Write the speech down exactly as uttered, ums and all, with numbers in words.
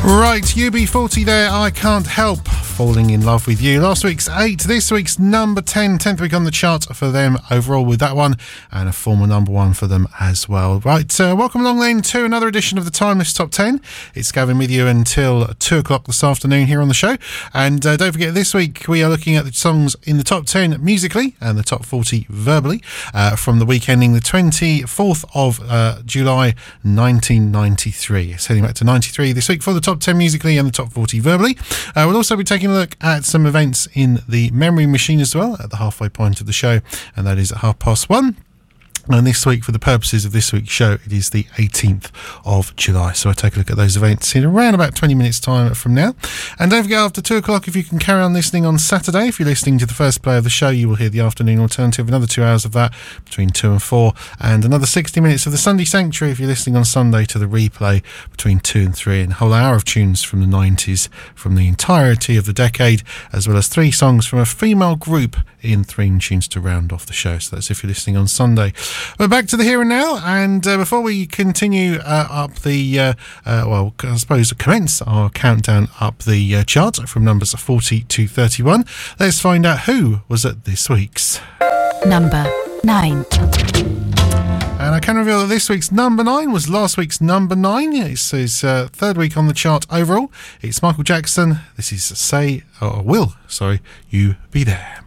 Right, U B forty there, I Can't Help Falling in Love with You. Last week's eight, this week's number ten, tenth week on the chart for them overall with that one, and a former number one for them as well. Right, uh, welcome along then to another edition of the Timeless Top ten. It's Gavin with you until two o'clock this afternoon here on the show. And uh, don't forget, this week we are looking at the songs in the top ten musically and the top forty verbally uh, from the week ending the twenty-fourth of uh, July nineteen ninety-three. It's heading back to ninety-three this week for the top ten musically and the top forty verbally. Uh, we'll also be taking a look at some events in the memory machine as well at the halfway point of the show, and that is at half past one. And this week, for the purposes of this week's show, it is the eighteenth of July. So I'll take a look at those events in around about twenty minutes' time from now. And don't forget, after two o'clock, if you can carry on listening on Saturday, if you're listening to the first play of the show, you will hear the afternoon alternative, another two hours of that between two and four, and another sixty minutes of the Sunday Sanctuary if you're listening on Sunday to the replay between two and three, and a whole hour of tunes from the nineties from the entirety of the decade, as well as three songs from a female group in Theme Tunes to round off the show. So that's if you're listening on Sunday. We're back to the here and now, and uh, before we continue uh, up the, uh, uh, well, I suppose commence our countdown up the uh, chart from numbers forty to thirty-one, let's find out who was at this week's number nine. And I can reveal that this week's number nine was last week's number nine. It's his uh, third week on the chart overall. It's Michael Jackson. This is Say, or Will, sorry, You Be There.